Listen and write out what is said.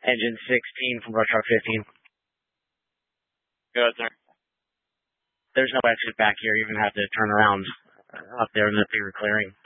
Engine 16 from Brush Truck 15. Good, sir. There's no exit back here. You're going to have to turn around up there in the bigger clearing.